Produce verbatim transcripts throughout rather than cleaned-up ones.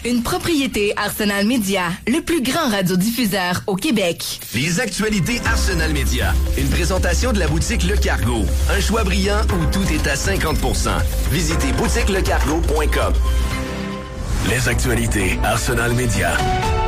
Une propriété Arsenal Média, le plus grand radiodiffuseur au Québec. Les actualités Arsenal Média. Une présentation de la boutique Le Cargo. Un choix brillant où tout est à cinquante pour cent. Visitez boutique le cargo point com. Les actualités Arsenal Média.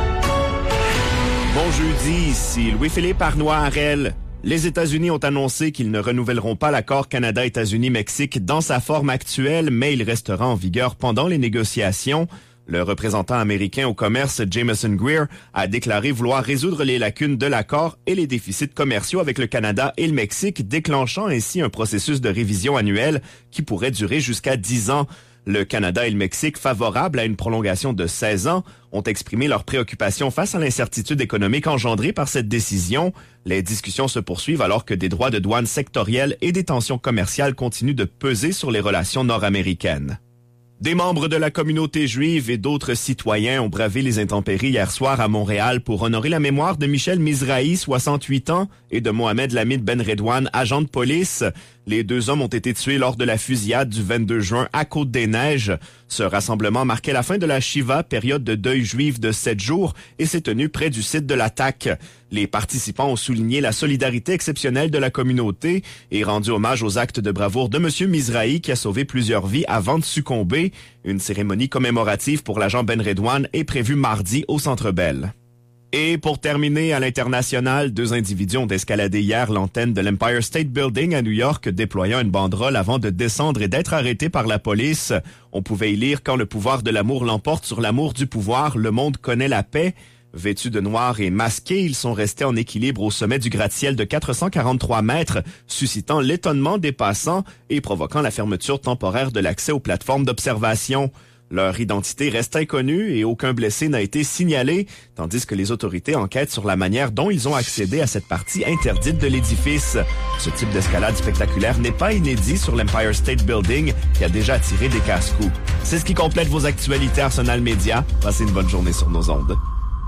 Bon jeudi, ici Louis-Philippe Arnois-Harel. Les États-Unis ont annoncé qu'ils ne renouvelleront pas l'accord Canada-États-Unis-Mexique dans sa forme actuelle, mais il restera en vigueur pendant les négociations. Le représentant américain au commerce, Jameson Greer, a déclaré vouloir résoudre les lacunes de l'accord et les déficits commerciaux avec le Canada et le Mexique, déclenchant ainsi un processus de révision annuelle qui pourrait durer jusqu'à dix ans. Le Canada et le Mexique, favorables à une prolongation de seize ans, ont exprimé leurs préoccupations face à l'incertitude économique engendrée par cette décision. Les discussions se poursuivent alors que des droits de douane sectoriels et des tensions commerciales continuent de peser sur les relations nord-américaines. Des membres de la communauté juive et d'autres citoyens ont bravé les intempéries hier soir à Montréal pour honorer la mémoire de Michel Mizrahi, soixante-huit ans, et de Mohamed Lamid Ben Redouane, agent de police. Les deux hommes ont été tués lors de la fusillade du vingt-deux juin à Côte-des-Neiges. Ce rassemblement marquait la fin de la Shiva, période de deuil juif de sept jours, et s'est tenu près du site de l'attaque. Les participants ont souligné la solidarité exceptionnelle de la communauté et rendu hommage aux actes de bravoure de M. Mizrahi qui a sauvé plusieurs vies avant de succomber. Une cérémonie commémorative pour l'agent Ben Redouane est prévue mardi au Centre Bell. Et pour terminer, à l'international, deux individus ont escaladé hier l'antenne de l'Empire State Building à New York, déployant une banderole avant de descendre et d'être arrêtés par la police. On pouvait y lire « Quand le pouvoir de l'amour l'emporte sur l'amour du pouvoir, le monde connaît la paix ». Vêtus de noir et masqués, ils sont restés en équilibre au sommet du gratte-ciel de quatre cent quarante-trois mètres, suscitant l'étonnement des passants et provoquant la fermeture temporaire de l'accès aux plateformes d'observation. Leur identité reste inconnue et aucun blessé n'a été signalé, tandis que les autorités enquêtent sur la manière dont ils ont accédé à cette partie interdite de l'édifice. Ce type d'escalade spectaculaire n'est pas inédit sur l'Empire State Building, qui a déjà attiré des casse-coups. C'est ce qui complète vos actualités Arsenal Média. Passez une bonne journée sur nos ondes.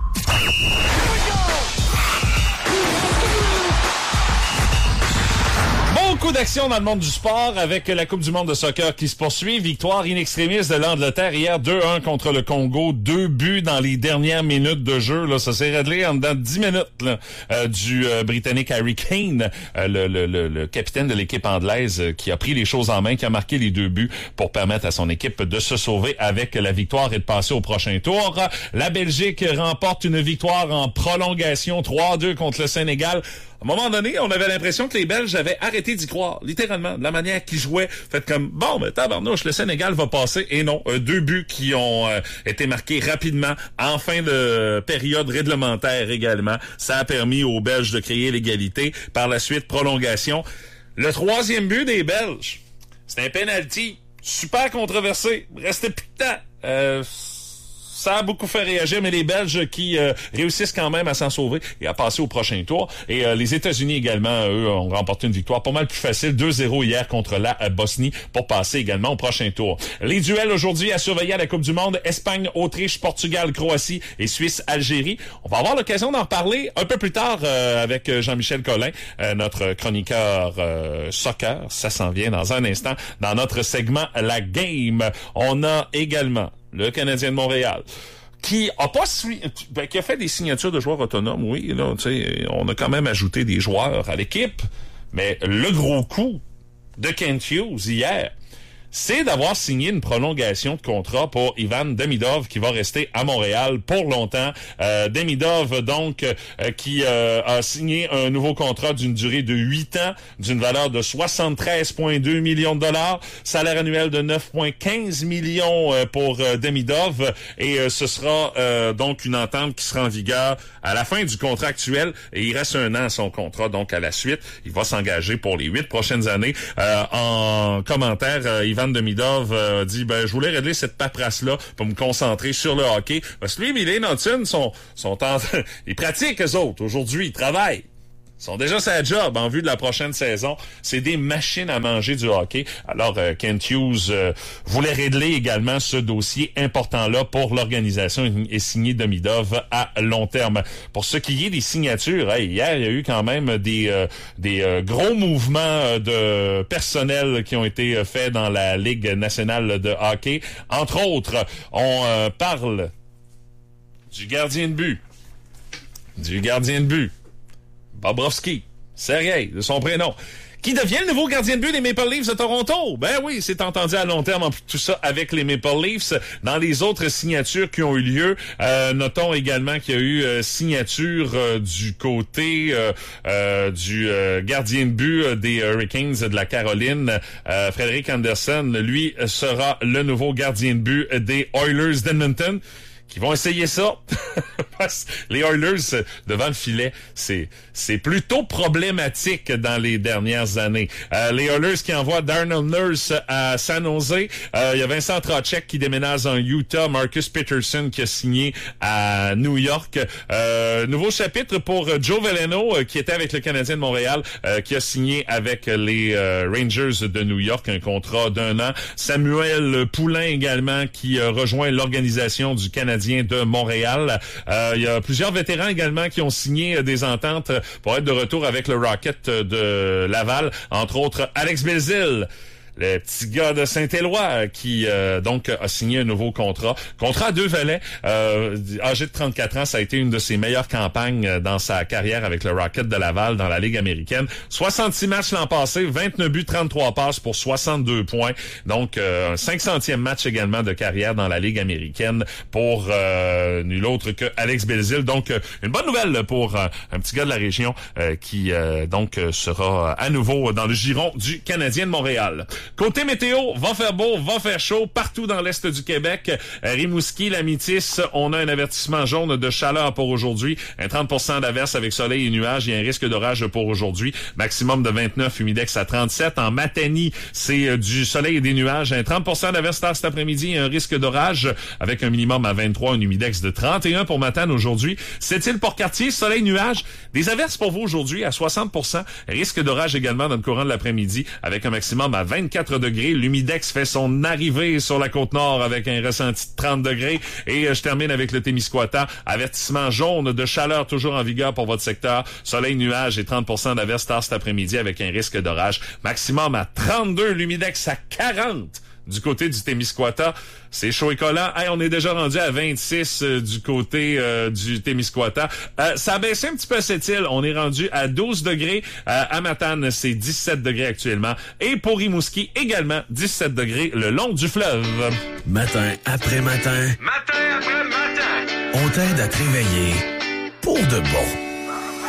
Beaucoup d'action dans le monde du sport avec la Coupe du monde de soccer qui se poursuit. Victoire in extremis de l'Angleterre hier deux un contre le Congo. Deux buts dans les dernières minutes de jeu. Là, ça s'est réglé en dedans de dix minutes là, euh, du euh, Britannique Harry Kane, euh, le, le, le, le capitaine de l'équipe anglaise euh, qui a pris les choses en main, qui a marqué les deux buts pour permettre à son équipe de se sauver avec la victoire et de passer au prochain tour. La Belgique remporte une victoire en prolongation trois deux contre le Sénégal. À un moment donné, on avait l'impression que les Belges avaient arrêté d'y croire, littéralement, de la manière qu'ils jouaient. Fait comme, bon, ben tabarnouche, le Sénégal va passer. Et non, euh, deux buts qui ont euh, été marqués rapidement en fin de période réglementaire également. Ça a permis aux Belges de créer l'égalité. Par la suite, prolongation. Le troisième but des Belges, c'est un penalty super controversé. Restait plus de temps. Euh... Ça a beaucoup fait réagir, mais les Belges qui euh, réussissent quand même à s'en sauver et à passer au prochain tour. Et euh, les États-Unis également, eux, ont remporté une victoire pas mal plus facile, deux zéro hier contre la euh, Bosnie pour passer également au prochain tour. Les duels aujourd'hui à surveiller à la Coupe du monde, Espagne, Autriche, Portugal, Croatie et Suisse, Algérie. On va avoir l'occasion d'en reparler un peu plus tard euh, avec Jean-Michel Collin, euh, notre chroniqueur euh, soccer. Ça s'en vient dans un instant dans notre segment La Game. On a également le Canadien de Montréal, qui a pas ben, qui a fait des signatures de joueurs autonomes, oui, là, tu sais, on a quand même ajouté des joueurs à l'équipe, mais le gros coup de Kent Hughes hier, c'est d'avoir signé une prolongation de contrat pour Ivan Demidov qui va rester à Montréal pour longtemps. Euh, Demidov, donc, euh, qui euh, a signé un nouveau contrat d'une durée de huit ans, d'une valeur de soixante-treize virgule deux millions de dollars, salaire annuel de neuf virgule quinze millions euh, pour euh, Demidov, et euh, ce sera euh, donc une entente qui sera en vigueur à la fin du contrat actuel, et il reste un an à son contrat, donc à la suite, il va s'engager pour les huit prochaines années. Euh, en commentaire, euh, Ivan Demidov euh, dit, ben, je voulais régler cette paperasse-là pour me concentrer sur le hockey. Parce que lui, Miley Naughton, sont, sont en, ils pratiquent, eux autres. Aujourd'hui, ils travaillent. Ils sont déjà sur la job en vue de la prochaine saison. C'est des machines à manger du hockey. Alors, euh, Kent Hughes euh, voulait régler également ce dossier important-là pour l'organisation et signer Demidov à long terme. Pour ce qui est des signatures, hey, hier, il y a eu quand même des, euh, des euh, gros mouvements de personnel qui ont été faits dans la Ligue nationale de hockey. Entre autres, on euh, parle du gardien de but. Du gardien de but. Bobrovski. Sergei, de son prénom. Qui devient le nouveau gardien de but des Maple Leafs de Toronto? Ben oui, c'est entendu à long terme en plus de tout ça avec les Maple Leafs. Dans les autres signatures qui ont eu lieu, euh, notons également qu'il y a eu euh, signature euh, du côté euh, euh, du euh, gardien de but des Hurricanes de la Caroline. Euh, Frédéric Anderson, lui, sera le nouveau gardien de but des Oilers d'Edmonton, qui vont essayer ça. Les Oilers devant le filet, c'est c'est plutôt problématique dans les dernières années. Euh, les Oilers qui envoient Darnell Nurse à San Jose. Euh, il y a Vincent Trocek qui déménage en Utah. Marcus Peterson qui a signé à New York. Euh, nouveau chapitre pour Joe Veleno euh, qui était avec le Canadien de Montréal, euh, qui a signé avec les euh, Rangers de New York un contrat d'un an. Samuel Poulain également qui euh, rejoint l'organisation du Canadien de Montréal. Euh, il y a plusieurs vétérans également qui ont signé des ententes pour être de retour avec le Rocket de Laval, entre autres Alex Belzile, le petit gars de Saint-Éloi qui euh, donc a signé un nouveau contrat. Contrat à deux volets. Euh, âgé de trente-quatre ans, ça a été une de ses meilleures campagnes dans sa carrière avec le Rocket de Laval dans la Ligue américaine. soixante-six matchs l'an passé, vingt-neuf buts, trente-trois passes pour soixante-deux points. Donc euh, un cinq centième match également de carrière dans la Ligue américaine pour euh, nul autre que Alex Belzile. Donc euh, une bonne nouvelle pour euh, un petit gars de la région euh, qui euh, donc euh, sera à nouveau dans le giron du Canadien de Montréal. Côté météo, va faire beau, va faire chaud partout dans l'est du Québec. Rimouski, la Métis, on a un avertissement jaune de chaleur pour aujourd'hui. Un trente pour cent d'averse avec soleil et nuages. Il y a un risque d'orage pour aujourd'hui. Maximum de vingt-neuf, humidex à trente-sept. En Matanie, c'est du soleil et des nuages. Un trente pour cent d'averse tard cet après-midi et un risque d'orage avec un minimum à vingt-trois, un humidex de trente et un pour Matane aujourd'hui. Sept-Îles, Port-Cartier, soleil, nuages. Des averses pour vous aujourd'hui à soixante pour cent. Risque d'orage également dans le courant de l'après-midi avec un maximum à vingt-quatre degrés. L'humidex fait son arrivée sur la Côte-Nord avec un ressenti de trente degrés. Et euh, je termine avec le Témiscouata. Avertissement jaune de chaleur toujours en vigueur pour votre secteur. Soleil, nuages et trente pour cent d'averse tard cet après-midi avec un risque d'orage. Maximum à trente-deux, l'humidex à quarante. Du côté du Témiscouata, c'est chaud et collant. Hey, on est déjà rendu à vingt-six euh, du côté euh, du Témiscouata. Euh, ça a baissé un petit peu cette île. On est rendu à douze degrés. Euh, à Matane, c'est dix-sept degrés actuellement. Et pour Rimouski, également dix-sept degrés le long du fleuve. Matin après matin. Matin après matin. On t'aide à te réveiller pour de bon.